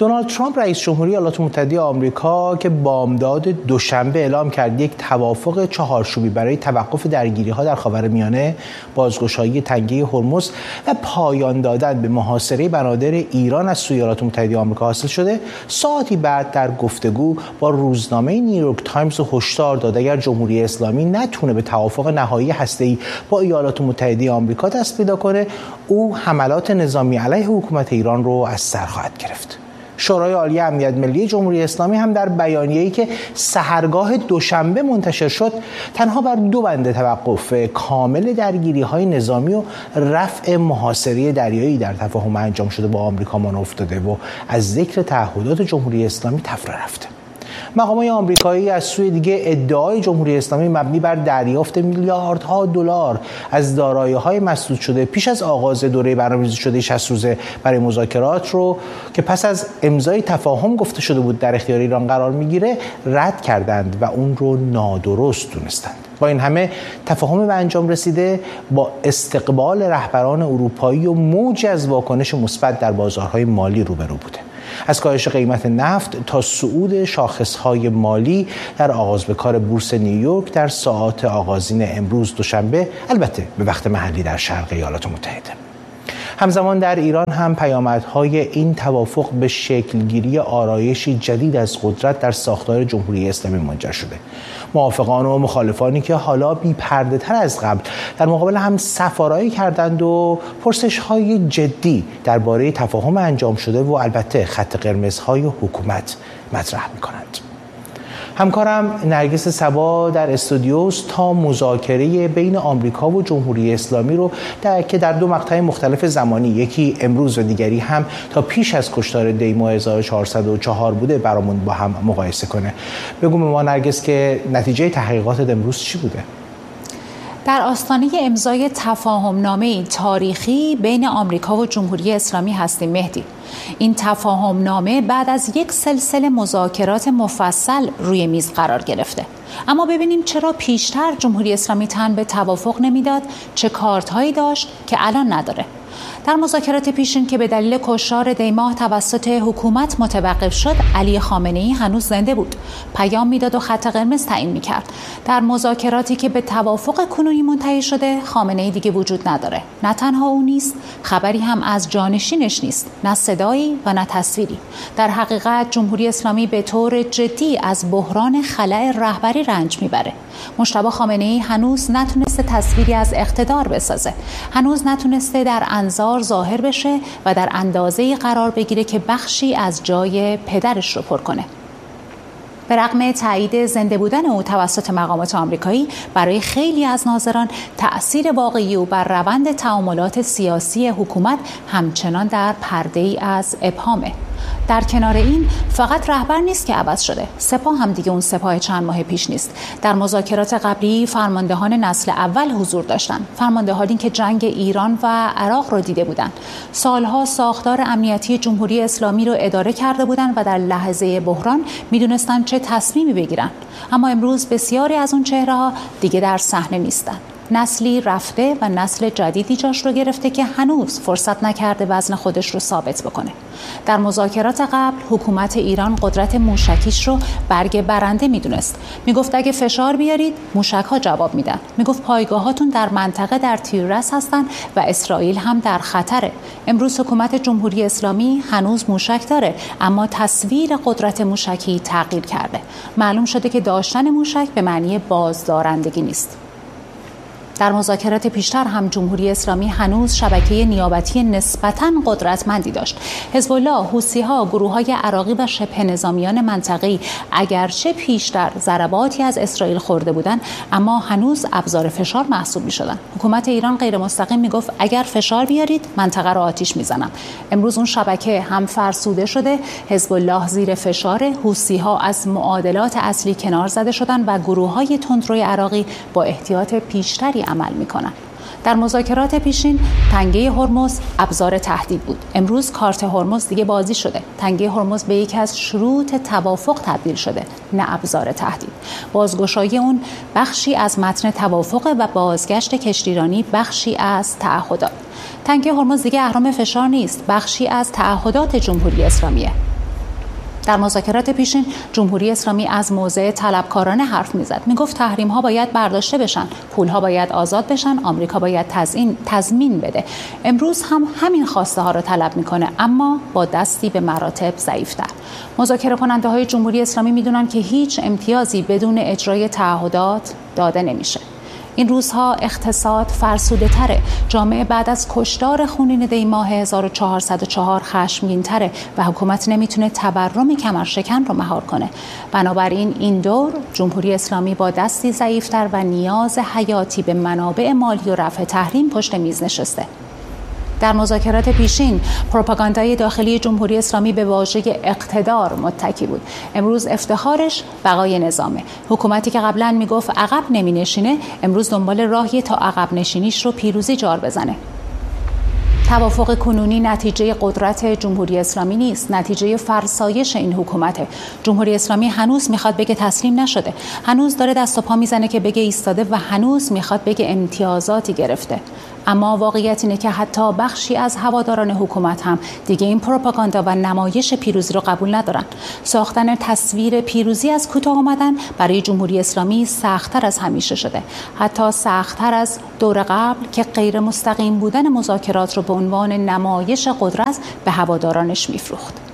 دونالد ترامپ رئیس جمهوری ایالات متحده آمریکا که بامداد دوشنبه اعلام کرد یک توافق چهارچوبی برای توقف درگیری‌ها در خاورمیانه، بازگشایی تنگه هرمز و پایان دادن به محاصره بنادر ایران از سوی ایالات متحده آمریکا حاصل شده، ساعتی بعد در گفتگو با روزنامه نیویورک تایمز هشدار داد اگر جمهوری اسلامی نتونه به توافق نهایی هسته‌ای با ایالات متحده آمریکا دست پیدا کنه، او حملات نظامی علیه حکومت ایران رو از سر خواهد گرفت. شورای عالی امنیت ملی جمهوری اسلامی هم در بیانیه‌ای که سحرگاه دوشنبه منتشر شد، تنها بر دو بند توقف کامل درگیری‌های نظامی و رفع محاصره دریایی در تفاهم انجام شده با آمریکا مان افتاده و از ذکر تعهدات جمهوری اسلامی تفره رفته. مقامات آمریکایی از سوی دیگه ادعای جمهوری اسلامی مبنی بر دریافت میلیاردها دلار از دارایی‌های مسدود شده پیش از آغاز دوره برنامه‌ریزی شده 60 روزه برای مذاکرات رو که پس از امضای تفاهم گفته شده بود در اختیار ایران قرار میگیره رد کردند و اون رو نادرست دونستند. با این همه تفاهم به انجام رسیده با استقبال رهبران اروپایی و موجی از واکنش مثبت در بازارهای مالی روبرو بوده. از کاهش قیمت نفت تا صعود شاخصهای مالی در آغاز به کار بورس نیویورک در ساعات آغازین امروز دوشنبه، البته به وقت محلی در شرق ایالات متحده. همزمان در ایران هم پیامدهای این توافق به شکلگیری آرایشی جدید از قدرت در ساختار جمهوری اسلامی منجر شده. موافقان و مخالفانی که حالا بی پرده تر از قبل در مقابل هم سفارایی کردند و پرسش‌های جدی درباره تفاهم انجام شده و البته خط قرمزهای حکومت مطرح می‌کنند. همکارم نرگس صبا در استودیوست تا مذاکره بین آمریکا و جمهوری اسلامی رو که در دو مقطع مختلف زمانی، یکی امروز و دیگری هم تا پیش از کشتار دی ماه 1404 بوده، برامون با هم مقایسه کنه. بگو به ما نرگس که نتیجه تحقیقات امروز چی بوده؟ در آستانه امضای تفاهمنامه تاریخی بین آمریکا و جمهوری اسلامی هستیم مهدی. این تفاهمنامه بعد از یک سلسله مذاکرات مفصل روی میز قرار گرفته. اما ببینیم چرا پیشتر جمهوری اسلامی تن به توافق نمیداد، چه کارت‌هایی داشت که الان نداره. در مذاکرات پیشین که به دلیل کشتار دیماه توسط حکومت متوقف شد، علی خامنه‌ای هنوز زنده بود، پیام میداد و خط قرمز تعیین میکرد. در مذاکراتی که به توافق کنونی منتهی شده، خامنه‌ای دیگه وجود نداره. نه تنها او نیست، خبری هم از جانشینش نیست، نه صدایی و نه تصویری. در حقیقت جمهوری اسلامی به طور جدی از بحران خلأ رهبری رنج میبره. مجتبی خامنه‌ای هنوز نتونسته تصویری از اقتدار بسازه، هنوز نتونسته در انظار ظاهر بشه و در اندازه‌ای قرار بگیره که بخشی از جای پدرش رو پر کنه. به رغم تایید زنده بودن او توسط مقامات آمریکایی، برای خیلی از ناظران تأثیر واقعی او بر روند تعاملات سیاسی حکومت همچنان در پرده‌ای از ابهامه. در کنار این فقط رهبر نیست که عوض شده، سپاه هم دیگه اون سپاه چند ماه پیش نیست. در مذاکرات قبلی فرماندهان نسل اول حضور داشتن، فرماندهانی که جنگ ایران و عراق رو دیده بودن، سالها ساختار امنیتی جمهوری اسلامی رو اداره کرده بودن و در لحظه بحران میدونستن چه تصمیمی بگیرن. اما امروز بسیاری از اون چهره‌ها دیگه در صحنه نیستن. نسلی رفته و نسل جدیدی جاش رو گرفته که هنوز فرصت نکرده وزن خودش رو ثابت بکنه. در مذاکرات قبل حکومت ایران قدرت موشکیش رو برگ برنده میدونست. میگفت اگه فشار بیارید موشک‌ها جواب میدن. میگفت پایگاهاتون در منطقه در تیررس هستن و اسرائیل هم در خطره. امروز حکومت جمهوری اسلامی هنوز موشک داره، اما تصویر قدرت موشکی تغییر کرده. معلوم شده که داشتن موشک به معنی بازدارندگی نیست. در مذاکرات پیشتر هم جمهوری اسلامی هنوز شبکه نیابتی نسبتاً قدرتمندی داشت. حزب الله، حوثی‌ها، گروه‌های عراقی و شبه نظامیان منطقه‌ای اگرچه پیشتر ضرباتی از اسرائیل خورده بودند، اما هنوز ابزار فشار محسوب می‌شدند. حکومت ایران غیر مستقیم میگفت اگر فشار بیارید منطقه رو آتش میزنم. امروز اون شبکه هم فرسوده شده، حزب الله زیر فشار، حوثی‌ها از معادلات اصلی کنار زده شدند و گروه‌های تندروی عراقی با احتیاط بیشتری عمل میکنن. در مذاکرات پیشین تنگه هرمز ابزار تهدید بود. امروز کارت هرمز دیگه بازی شده. تنگه هرمز به یکی از شروط توافق تبدیل شده، نه ابزار تهدید. بازگشایی اون بخشی از متن توافق و بازگشت کشتیرانی بخشی از تعهدات. تنگه هرمز دیگه اهرام فشار نیست، بخشی از تعهدات جمهوری اسلامیه. در مذاکرات پیشین جمهوری اسلامی از موضع طلبکارانه حرف میزد. میگفت تحریم‌ها باید برداشته بشن، پول‌ها باید آزاد بشن، آمریکا باید تضمین بده. امروز هم همین خواسته ها رو طلب میکنه، اما با دستی به مراتب ضعیف‌تر. مذاکره کننده‌های جمهوری اسلامی میدونن که هیچ امتیازی بدون اجرای تعهدات داده نمیشه. این روزها اقتصاد فرسوده تره، جامعه بعد از کشتار خونین دی ماه 1404 خشمگین تره و حکومت نمیتونه تورم کمرشکن رو مهار کنه. بنابراین این دور جمهوری اسلامی با دستی ضعیفتر و نیاز حیاتی به منابع مالی و رفع تحریم پشت میز نشسته. در مذاکرات پیشین پروپاگاندای داخلی جمهوری اسلامی به واژه اقتدار متکی بود. امروز افتخارش بقای نظامه. حکومتی که قبلا میگفت عقب نمینشینه، امروز دنبال راهی تا عقب نشینیش رو پیروزی جار بزنه. توافق کنونی نتیجه قدرت جمهوری اسلامی نیست، نتیجه فرسایش این حکومته. جمهوری اسلامی هنوز میخواد بگه تسلیم نشده، هنوز داره دست و پا میزنه که بگه ایستاده و هنوز میخواد بگه امتیازاتی گرفته. اما واقعیت اینه که حتی بخشی از هواداران حکومت هم دیگه این پروپاگاندا و نمایش پیروزی رو قبول ندارن. ساختن تصویر پیروزی از کوتاه آمدن برای جمهوری اسلامی سخت‌تر از همیشه شده، حتی سخت‌تر از دور قبل که غیر مستقیم بودن مذاکرات رو به عنوان نمایش قدرت به هوادارانش میفروخت.